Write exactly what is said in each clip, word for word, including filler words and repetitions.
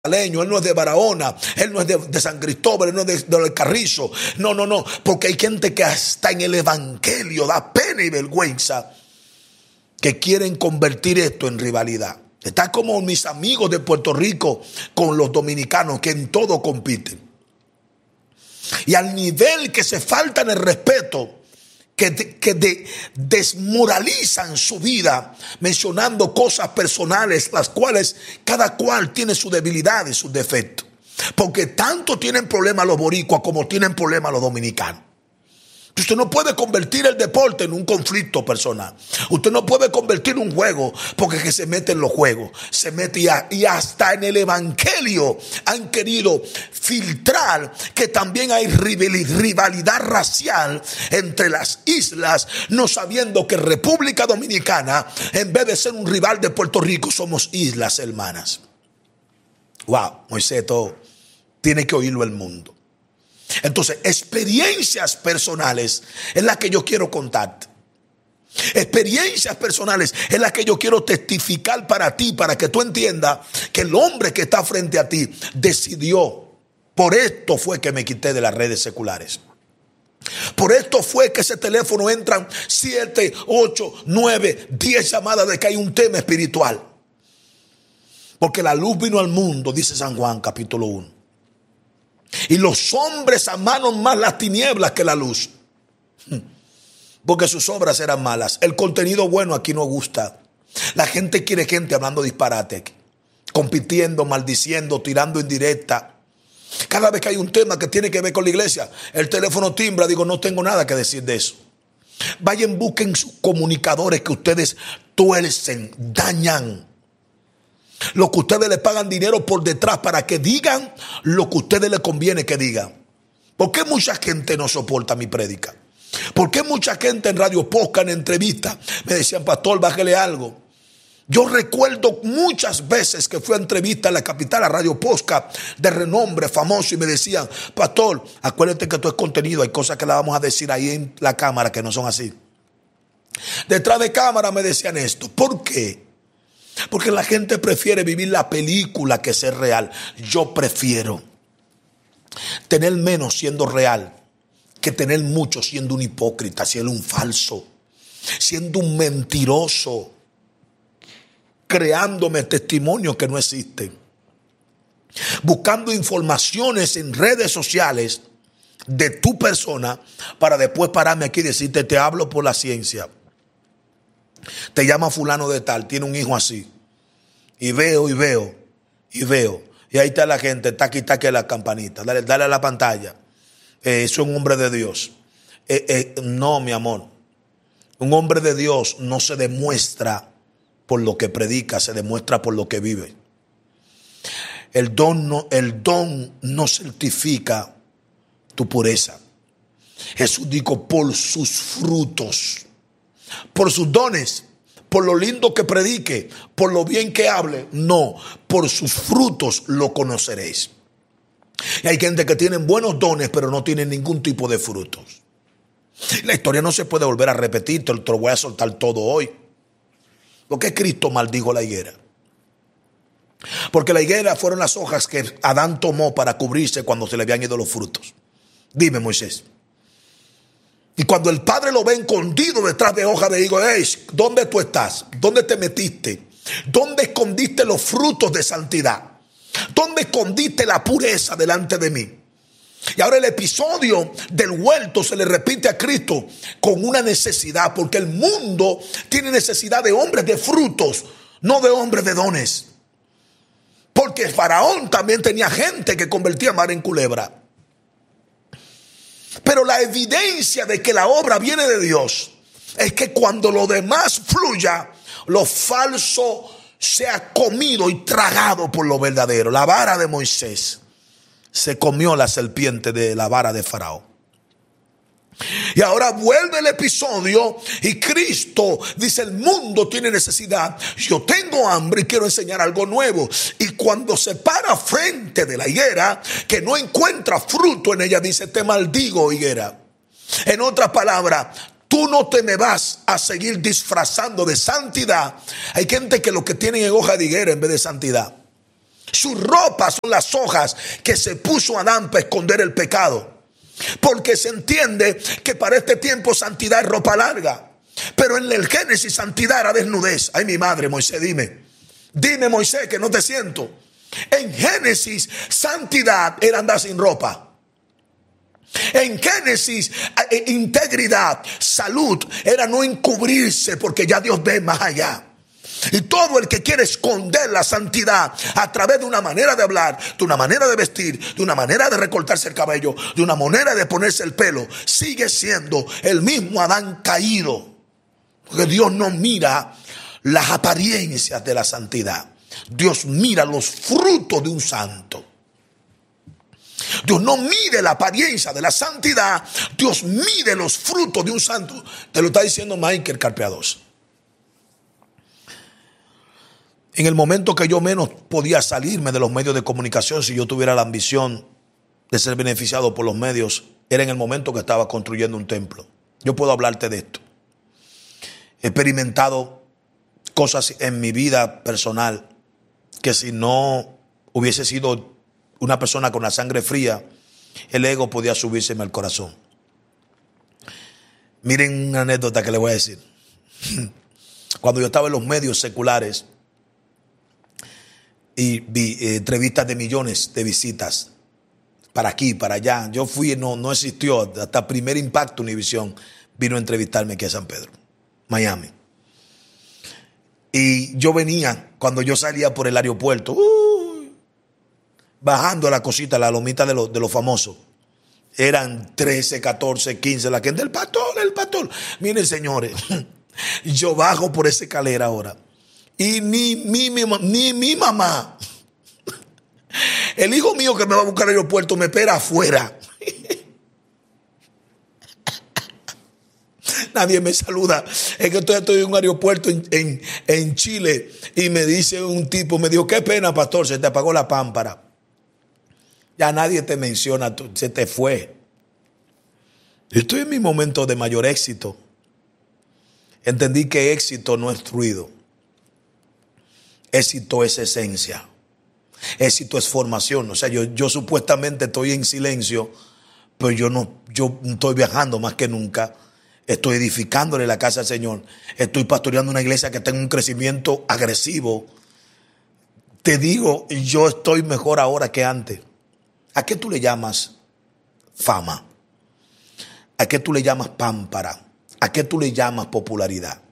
Él no es de Barahona, él no es de, de San Cristóbal, él no es de, de El Carrizo. No, no, no, porque hay gente que hasta en el evangelio da pena y vergüenza, que quieren convertir esto en rivalidad. Está como mis amigos de Puerto Rico con los dominicanos, que en todo compiten. Y al nivel que se faltan el respeto, que, que de, desmoralizan su vida mencionando cosas personales, las cuales cada cual tiene su debilidad y sus defectos. Porque tanto tienen problemas los boricuas como tienen problemas los dominicanos. Usted no puede convertir el deporte en un conflicto personal. Usted no puede convertir un juego, porque es que se mete en los juegos, se mete y, a, y hasta en el evangelio han querido filtrar que también hay rivalidad racial entre las islas, no sabiendo que República Dominicana, en vez de ser un rival de Puerto Rico, somos islas hermanas. Wow, Moisés, todo tiene que oírlo el mundo. Entonces, experiencias personales es la que yo quiero contarte. Experiencias personales es la que yo quiero testificar para ti, para que tú entiendas que el hombre que está frente a ti decidió. Por esto fue que me quité de las redes seculares. Por esto fue que ese teléfono entran siete, ocho, nueve, diez llamadas de que hay un tema espiritual. Porque la luz vino al mundo, dice San Juan capítulo uno. Y los hombres amaron más las tinieblas que la luz, porque sus obras eran malas. El contenido bueno aquí no gusta. La gente quiere gente hablando disparate, compitiendo, maldiciendo, tirando indirecta. Cada vez que hay un tema que tiene que ver con la iglesia, el teléfono timbra. Digo, no tengo nada que decir de eso. Vayan, busquen sus comunicadores que ustedes tuercen, dañan. Lo que ustedes le pagan dinero por detrás para que digan lo que a ustedes les conviene que digan. ¿Por qué mucha gente no soporta mi prédica? ¿Por qué mucha gente en Radio Posca, en entrevistas, me decían, pastor, bájele algo? Yo recuerdo muchas veces que fui a entrevista en la capital, a Radio Posca, de renombre, famoso, y me decían, pastor, acuérdate que esto es contenido, hay cosas que le vamos a decir ahí en la cámara que no son así. Detrás de cámara me decían esto. ¿Por qué? Porque la gente prefiere vivir la película que ser real. Yo prefiero tener menos siendo real que tener mucho siendo un hipócrita, siendo un falso, siendo un mentiroso, creándome testimonios que no existen, buscando informaciones en redes sociales de tu persona para después pararme aquí y decirte, te hablo por la ciencia. Te llama fulano de tal, tiene un hijo así. Y veo, y veo, y veo. Y ahí está la gente, taqui, taqui a la campanita. Dale, dale a la pantalla. Eh, soy un hombre de Dios. Eh, eh, no, mi amor. Un hombre de Dios no se demuestra por lo que predica, se demuestra por lo que vive. El don no, el don no certifica tu pureza. Jesús dijo, por sus frutos. Por sus dones, por lo lindo que predique, por lo bien que hable. No, por sus frutos lo conoceréis. Y hay gente que tiene buenos dones, pero no tienen ningún tipo de frutos. La historia no se puede volver a repetir, te lo voy a soltar todo hoy. Porque Cristo maldijo la higuera. Porque la higuera fueron las hojas que Adán tomó para cubrirse cuando se le habían ido los frutos. Dime, Moisés. Y cuando el padre lo ve escondido detrás de hoja de higo, hey, ¿dónde tú estás? ¿Dónde te metiste? ¿Dónde escondiste los frutos de santidad? ¿Dónde escondiste la pureza delante de mí? Y ahora el episodio del huerto se le repite a Cristo con una necesidad, porque el mundo tiene necesidad de hombres de frutos, no de hombres de dones. Porque el faraón también tenía gente que convertía mar en culebra. Pero la evidencia de que la obra viene de Dios es que cuando lo demás fluya, lo falso sea comido y tragado por lo verdadero. La vara de Moisés se comió la serpiente de la vara de Faraón. Y ahora vuelve el episodio y Cristo dice, el mundo tiene necesidad, yo tengo hambre y quiero enseñar algo nuevo. Y cuando se para frente de la higuera, que no encuentra fruto en ella, dice, te maldigo, higuera. En otras palabras, tú no te me vas a seguir disfrazando de santidad. Hay gente que lo que tienen es hoja de higuera en vez de santidad. Sus ropas son las hojas que se puso Adán para esconder el pecado. Porque se entiende que para este tiempo santidad es ropa larga. Pero en el Génesis santidad era desnudez. Ay, mi madre, Moisés, dime. Dime, Moisés, que no te siento. En Génesis santidad era andar sin ropa. En Génesis, integridad, salud, era no encubrirse porque ya Dios ve más allá. Y todo el que quiere esconder la santidad a través de una manera de hablar, de una manera de vestir, de una manera de recortarse el cabello, de una manera de ponerse el pelo, sigue siendo el mismo Adán caído. Porque Dios no mira las apariencias de la santidad. Dios mira los frutos de un santo. Dios no mide la apariencia de la santidad. Dios mide los frutos de un santo. Te lo está diciendo Michael Carpeados. En el momento que yo menos podía salirme de los medios de comunicación, si yo tuviera la ambición de ser beneficiado por los medios, era en el momento que estaba construyendo un templo. Yo puedo hablarte de esto. He experimentado cosas en mi vida personal que si no hubiese sido una persona con la sangre fría, el ego podía subírseme al corazón. Miren una anécdota que les voy a decir. Cuando yo estaba en los medios seculares y vi eh, entrevistas de millones de visitas para aquí, para allá, yo fui, no, no existió, hasta Primer Impacto Univisión vino a entrevistarme aquí a San Pedro, Miami. Y yo venía, cuando yo salía por el aeropuerto, uh, bajando la cosita, la lomita de los de los famosos. Eran trece, catorce, quince, la gente, el pastor, el pastor. Miren, señores, yo bajo por esa escalera ahora. Y ni, ni, ni, ni mi mamá, el hijo mío que me va a buscar al aeropuerto, me espera afuera. Nadie me saluda. Es que estoy, estoy en un aeropuerto en, en, en Chile y me dice un tipo, me dijo, qué pena, pastor, se te apagó la pámpara. Ya nadie te menciona, se te fue. Estoy en mi momento de mayor éxito. Entendí que éxito no es ruido. Éxito es esencia. Éxito es formación. O sea, yo, yo supuestamente estoy en silencio, pero yo no, yo estoy viajando más que nunca. Estoy edificándole la casa al Señor. Estoy pastoreando una iglesia que tenga un crecimiento agresivo. Te digo, yo estoy mejor ahora que antes. ¿A qué tú le llamas fama? ¿A qué tú le llamas pámpara? ¿A qué tú le llamas popularidad?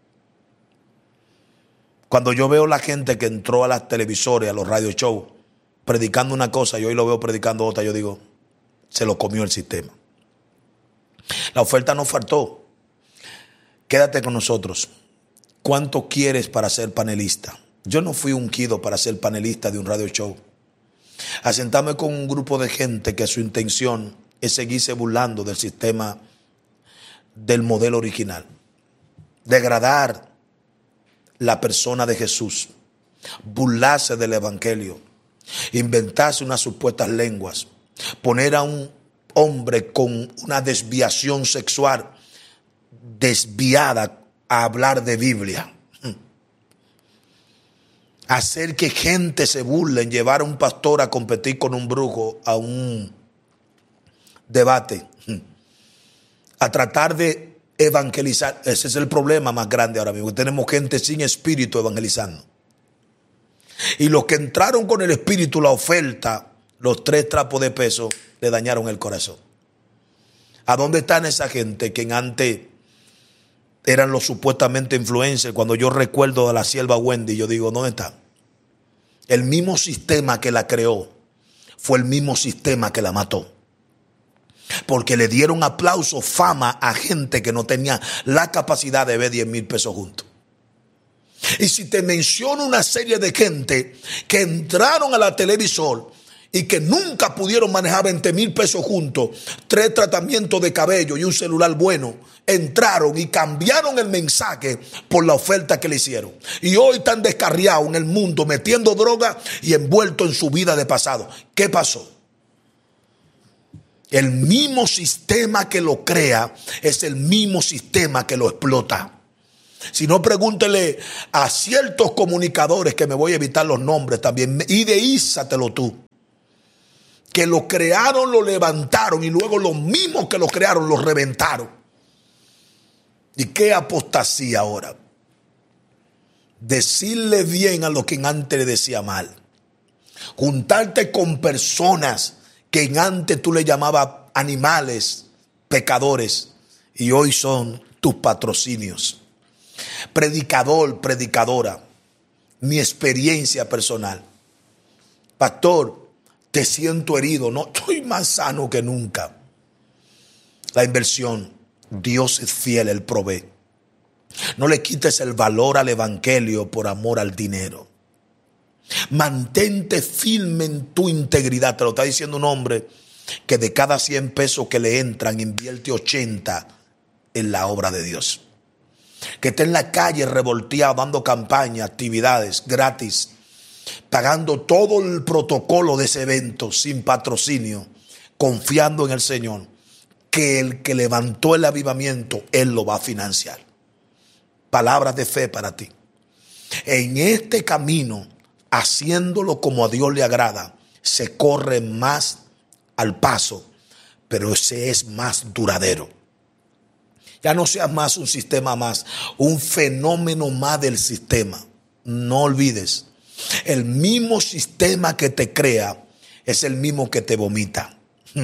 Cuando yo veo la gente que entró a las televisores, a los radio shows, predicando una cosa y hoy lo veo predicando otra, yo digo, se lo comió el sistema. La oferta no faltó. Quédate con nosotros. ¿Cuánto quieres para ser panelista? Yo no fui ungido para ser panelista de un radio show. A sentarme con un grupo de gente que su intención es seguirse burlando del sistema, del modelo original. Degradar la persona de Jesús. Burlarse del evangelio. Inventarse unas supuestas lenguas. Poner a un hombre con una desviación sexual desviada a hablar de Biblia. Hacer que gente se burle, llevar a un pastor a competir con un brujo a un debate, a tratar de evangelizar. Ese es el problema más grande ahora mismo. Tenemos gente sin espíritu evangelizando. Y los que entraron con el espíritu, la oferta, los tres trapos de peso, le dañaron el corazón. ¿A dónde están esa gente que en antes eran los supuestamente influencers? Cuando yo recuerdo a la sierva Wendy, yo digo, ¿dónde está? El mismo sistema que la creó fue el mismo sistema que la mató. Porque le dieron aplauso, fama a gente que no tenía la capacidad de ver diez mil pesos juntos. Y si te menciono una serie de gente que entraron a la televisor y que nunca pudieron manejar veinte mil pesos juntos, tres tratamientos de cabello y un celular bueno, entraron y cambiaron el mensaje por la oferta que le hicieron. Y hoy están descarriados en el mundo, metiendo droga y envueltos en su vida de pasado. ¿Qué pasó? El mismo sistema que lo crea es el mismo sistema que lo explota. Si no, pregúntele a ciertos comunicadores, que me voy a evitar los nombres también, y deísatelo tú, que lo crearon, lo levantaron y luego los mismos que lo crearon lo reventaron. ¿Y qué apostasía ahora? Decirle bien a lo que antes le decía mal. Juntarte con personas que en antes tú le llamabas animales, pecadores, y hoy son tus patrocinios. Predicador, predicadora, mi experiencia personal. Pastor, te siento herido. No, estoy más sano que nunca. La inversión, Dios es fiel, Él provee. No le quites el valor al evangelio por amor al dinero. Mantente firme en tu integridad. Te lo está diciendo un hombre que de cada cien pesos que le entran, invierte ochenta en la obra de Dios. Que está en la calle revolteado, dando campaña, actividades gratis, pagando todo el protocolo de ese evento sin patrocinio, confiando en el Señor, que el que levantó el avivamiento, Él lo va a financiar. Palabras de fe para ti. En este camino, haciéndolo como a Dios le agrada, se corre más al paso, pero ese es más duradero. Ya no seas más un sistema más, un fenómeno más del sistema. No olvides, el mismo sistema que te crea es el mismo que te vomita.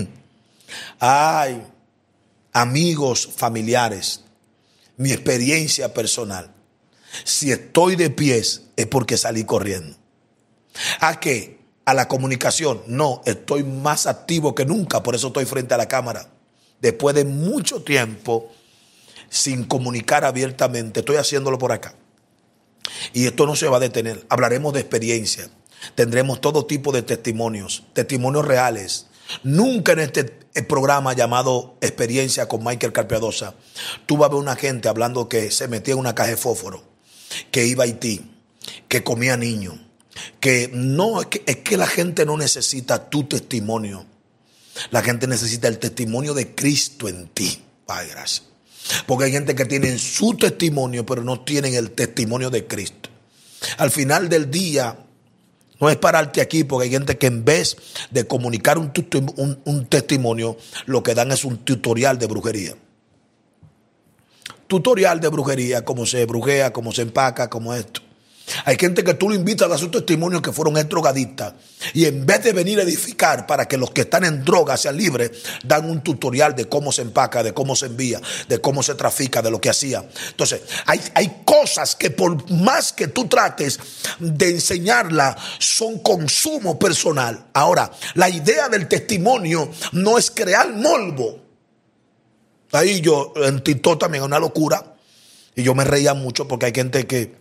Ay, amigos, familiares, mi experiencia personal. Si estoy de pies es porque salí corriendo. ¿A qué? A la comunicación. No, estoy más activo que nunca, por eso estoy frente a la cámara. Después de mucho tiempo sin comunicar abiertamente, estoy haciéndolo por acá. Y esto no se va a detener. Hablaremos de experiencia. Tendremos todo tipo de testimonios, testimonios reales. Nunca en este programa llamado Experiencia con Michael Carpiadosa tú vas a ver una gente hablando que se metía en una caja de fósforo, que iba a Haití, que comía niños, que no, es que, es que la gente no necesita tu testimonio. La gente necesita el testimonio de Cristo en ti. Ay, gracias. Porque hay gente que tiene su testimonio, pero no tienen el testimonio de Cristo. Al final del día, no es pararte aquí, porque hay gente que en vez de comunicar un, un, un testimonio, lo que dan es un tutorial de brujería. Tutorial de brujería, cómo se brujea, cómo se empaca, cómo esto. Hay gente que tú lo invitas a dar sus testimonios que fueron ex drogadictas, y en vez de venir a edificar para que los que están en droga sean libres, dan un tutorial de cómo se empaca, de cómo se envía, de cómo se trafica, de lo que hacía. Entonces, hay, hay cosas que por más que tú trates de enseñarla, son consumo personal. Ahora, la idea del testimonio no es crear morbo. Ahí yo en TikTok también es una locura, y yo me reía mucho porque hay gente que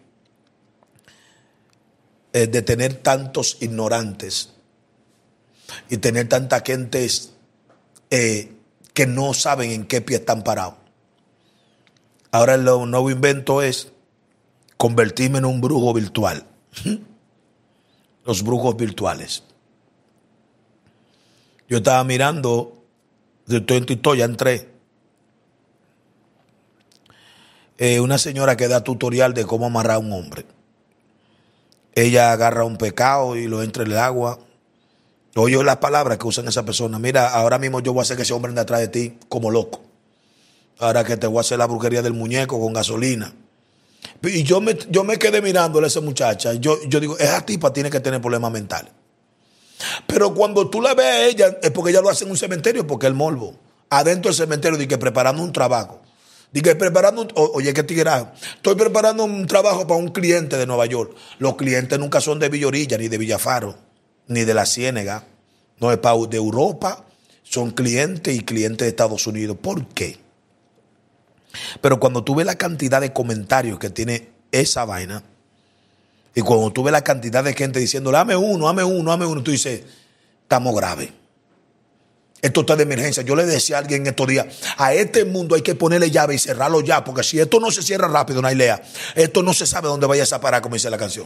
de tener tantos ignorantes y tener tanta gente eh, que no saben en qué pie están parados. Ahora el nuevo invento es convertirme en un brujo virtual. Los brujos virtuales. Yo estaba mirando, estoy en TikTok, ya entré. Eh, una señora que da tutorial de cómo amarrar a un hombre. Ella agarra un pecado y lo entra en el agua. Oye las palabras que usan esa persona. Mira, ahora mismo yo voy a hacer que ese hombre ande atrás de ti como loco. Ahora que te voy a hacer la brujería del muñeco con gasolina. Y yo me, yo me quedé mirándole a esa muchacha. Yo, yo digo, esa tipa tiene que tener problemas mentales. Pero cuando tú la ves a ella, es porque ella lo hace en un cementerio, porque el morbo. Adentro del cementerio, dice que preparando un trabajo. Dije, preparando, oye, qué tiraje. Estoy preparando un trabajo para un cliente de Nueva York. Los clientes nunca son de Villorilla, ni de Villafaro, ni de la Ciénega. No es para de Europa. Son clientes y clientes de Estados Unidos. ¿Por qué? Pero cuando tú ves la cantidad de comentarios que tiene esa vaina, y cuando tú ves la cantidad de gente diciendo, dame uno, dame uno, dame uno, tú dices, estamos graves. Esto está de emergencia. Yo le decía a alguien estos días, a este mundo hay que ponerle llave y cerrarlo ya, porque si esto no se cierra rápido, no hay lea. Esto no se sabe dónde vaya a parar, como dice la canción.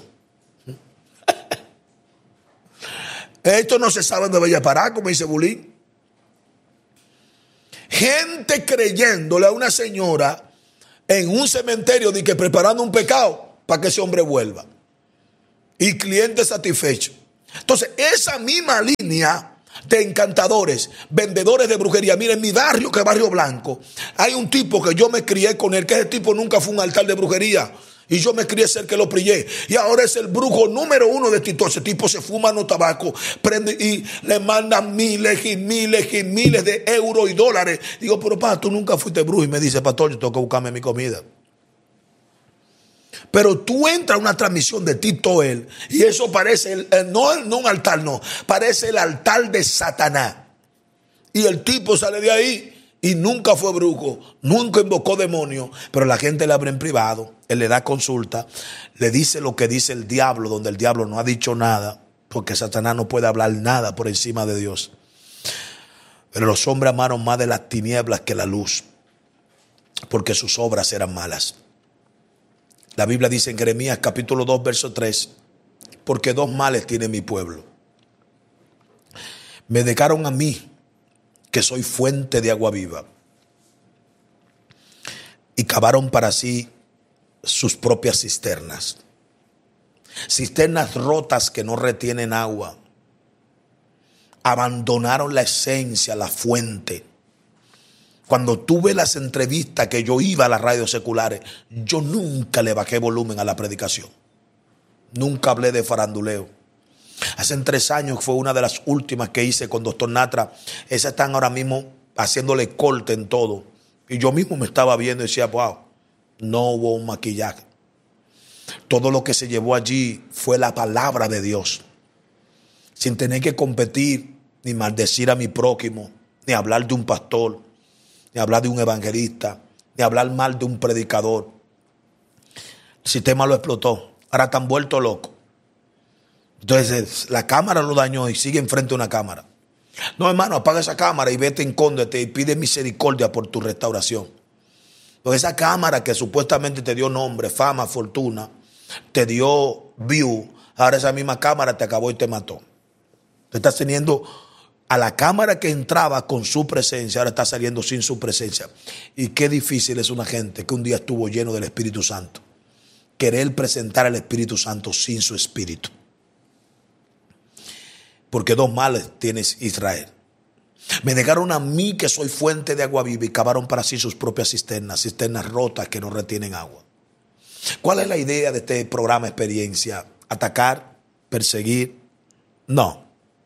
Esto no se sabe dónde vaya a parar, como dice Bulín. Gente creyéndole a una señora en un cementerio de que preparando un pecado para que ese hombre vuelva. Y cliente satisfecho. Entonces, esa misma línea de encantadores, vendedores de brujería. Mira, en mi barrio, que es Barrio Blanco, hay un tipo que yo me crié con él, que ese tipo nunca fue un altar de brujería. Y yo me crié ser que lo prillé. Y ahora es el brujo número uno de Tito. Ese tipo se fuma no tabaco, prende y le mandan miles y miles y miles de euros y dólares. Digo, pero pa, tú nunca fuiste brujo. Y me dice, pastor, yo tengo que buscarme mi comida. Pero tú entras a una transmisión de Tito él y eso parece, el, el, no, no un altar, no, parece el altar de Satanás. Y el tipo sale de ahí y nunca fue brujo, nunca invocó demonios, pero la gente le abre en privado, él le da consulta, le dice lo que dice el diablo, donde el diablo no ha dicho nada, porque Satanás no puede hablar nada por encima de Dios. Pero los hombres amaron más de las tinieblas que la luz, porque sus obras eran malas. La Biblia dice en Jeremías capítulo dos, verso tres, porque dos males tiene mi pueblo. Me negaron a mí, que soy fuente de agua viva, y cavaron para sí sus propias cisternas. Cisternas rotas que no retienen agua. Abandonaron la esencia, la fuente. Cuando tuve las entrevistas que yo iba a las radios seculares, yo nunca le bajé volumen a la predicación. Nunca hablé de faranduleo. Hace tres años fue una de las últimas que hice con doctor Natra. Esas están ahora mismo haciéndole corte en todo. Y yo mismo me estaba viendo y decía, wow, no hubo un maquillaje. Todo lo que se llevó allí fue la palabra de Dios. Sin tener que competir, ni maldecir a mi prójimo, ni hablar de un pastor, ni hablar de un evangelista, ni hablar mal de un predicador. El sistema lo explotó. Ahora están vueltos locos. Entonces la cámara lo dañó y sigue enfrente de una cámara. No, hermano, apaga esa cámara y vete, escóndete y pide misericordia por tu restauración. Porque esa cámara que supuestamente te dio nombre, fama, fortuna, te dio view, ahora esa misma cámara te acabó y te mató. Te estás teniendo a la cámara que entraba con su presencia, ahora está saliendo sin su presencia. Y qué difícil es una gente que un día estuvo lleno del Espíritu Santo. Querer presentar al Espíritu Santo sin su Espíritu. Porque dos males tienes Israel. Me negaron a mí que soy fuente de agua viva y cavaron para sí sus propias cisternas, cisternas rotas que no retienen agua. ¿Cuál es la idea de este programa Experiencia? ¿Atacar? ¿Perseguir? No.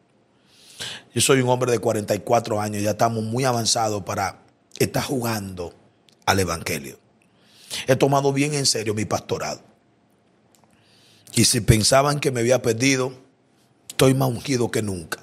Yo soy un hombre de cuarenta y cuatro años, ya estamos muy avanzados para estar jugando al Evangelio. He tomado bien en serio mi pastorado. Y si pensaban que me había perdido, estoy más ungido que nunca.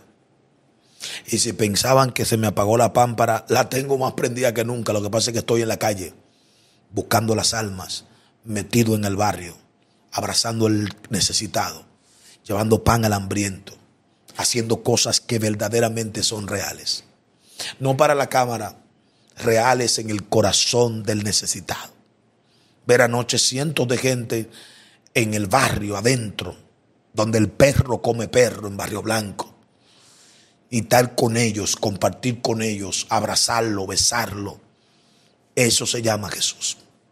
Y si pensaban que se me apagó la pámpara, la tengo más prendida que nunca. Lo que pasa es que estoy en la calle, buscando las almas, metido en el barrio, abrazando al necesitado, llevando pan al hambriento, haciendo cosas que verdaderamente son reales. No para la cámara, reales en el corazón del necesitado. Ver anoche cientos de gente en el barrio adentro, donde el perro come perro en Barrio Blanco. Y estar con ellos, compartir con ellos, abrazarlo, besarlo. Eso se llama Jesús.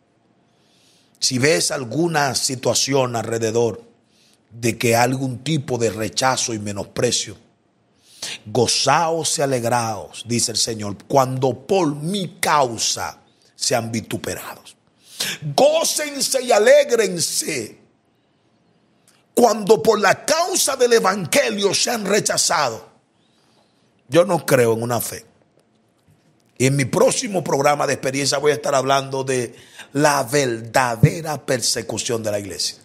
Si ves alguna situación alrededor de que hay algún tipo de rechazo y menosprecio, gozaos y alegraos, dice el Señor, cuando por mi causa sean vituperados. Gócense y alégrense cuando por la causa del evangelio sean rechazados. Yo no creo en una fe. Y en mi próximo programa de Experiencia voy a estar hablando de la verdadera persecución de la iglesia.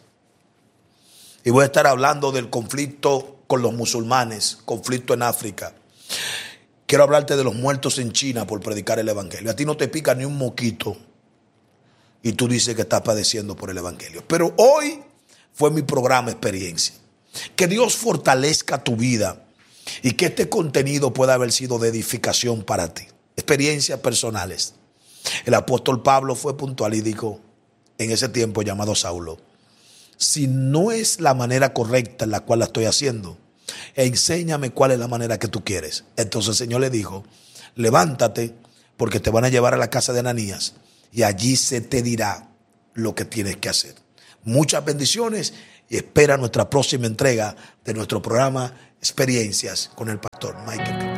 Y voy a estar hablando del conflicto con los musulmanes, conflicto en África. Quiero hablarte de los muertos en China por predicar el evangelio. A ti no te pica ni un moquito y tú dices que estás padeciendo por el evangelio. Pero hoy fue mi programa Experiencia. Que Dios fortalezca tu vida y que este contenido pueda haber sido de edificación para ti. Experiencias personales. El apóstol Pablo fue puntual y dijo, en ese tiempo llamado Saulo, si no es la manera correcta en la cual la estoy haciendo, enséñame cuál es la manera que tú quieres. Entonces el Señor le dijo, levántate porque te van a llevar a la casa de Ananías y allí se te dirá lo que tienes que hacer. Muchas bendiciones y espera nuestra próxima entrega de nuestro programa Experiencias con el pastor Michael Cruz.